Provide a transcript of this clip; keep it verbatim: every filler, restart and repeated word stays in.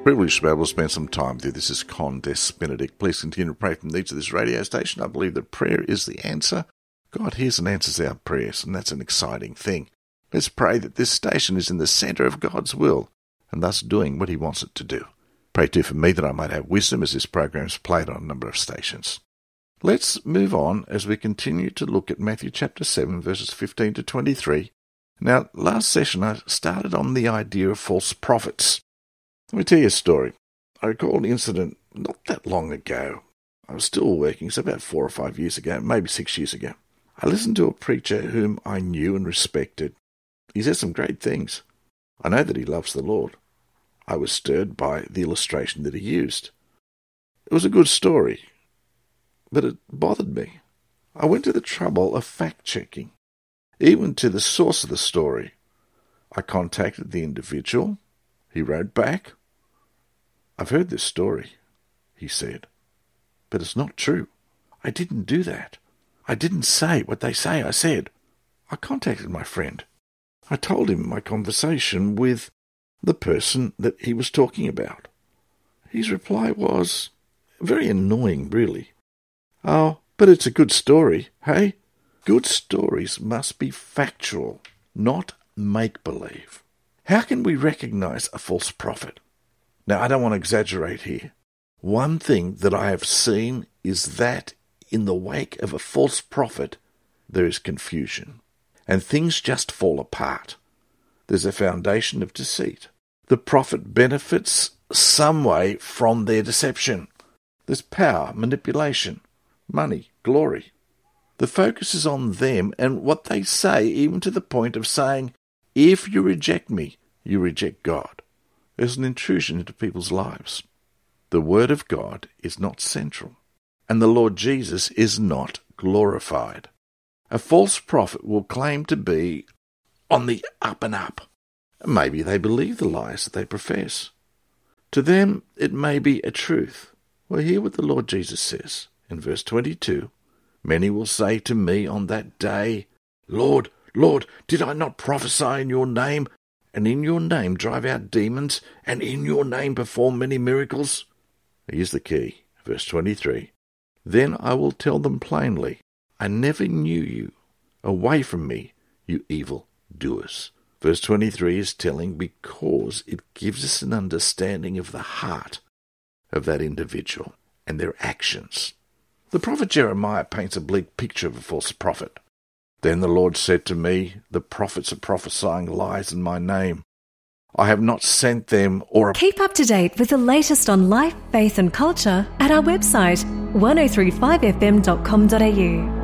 Privileged to be able to spend some time with you. This is Con Des Benedict. Please continue to pray for the needs of this radio station. I believe that prayer is the answer. God hears and answers our prayers, and that's an exciting thing. Let's pray that this station is in the centre of God's will, and thus doing what he wants it to do. Pray too for me that I might have wisdom as this program is played on a number of stations. Let's move on as we continue to look at Matthew chapter seven, verses fifteen to twenty-three. Now, last session I started on the idea of false prophets. Let me tell you a story. I recall an incident not that long ago. I was still working, so about four or five years ago, maybe six years ago. I listened to a preacher whom I knew and respected. He said some great things. I know that he loves the Lord. I was stirred by the illustration that he used. It was a good story, but it bothered me. I went to the trouble of fact-checking, even to the source of the story. I contacted the individual. He wrote back. "I've heard this story," he said, "but it's not true. I didn't do that. I didn't say what they say I said." I contacted my friend. I told him my conversation with the person that he was talking about. His reply was very annoying, really. "Oh, but it's a good story, hey?" Good stories must be factual, not make-believe. How can we recognize a false prophet? Now, I don't want to exaggerate here. One thing that I have seen is that in the wake of a false prophet, there is confusion, and things just fall apart. There's a foundation of deceit. The prophet benefits some way from their deception. There's power, manipulation, money, glory. The focus is on them and what they say, even to the point of saying, if you reject me, you reject God. There's an intrusion into people's lives. The Word of God is not central, and the Lord Jesus is not glorified. A false prophet will claim to be on the up and up. Maybe they believe the lies that they profess. To them, it may be a truth. Well, hear what the Lord Jesus says in verse twenty-two. "Many will say to me on that day, Lord, Lord, did I not prophesy in your name, and in your name drive out demons, and in your name perform many miracles?" Here's the key, verse twenty-three. "Then I will tell them plainly, I never knew you. Away from me, you evil doers." Verse twenty-three is telling because it gives us an understanding of the heart of that individual and their actions. The prophet Jeremiah paints a bleak picture of a false prophet. "Then the Lord said to me, the prophets are prophesying lies in my name. I have not sent them or..." Keep up to date with the latest on life, faith and culture at our website, ten thirty-five f m dot com dot a u.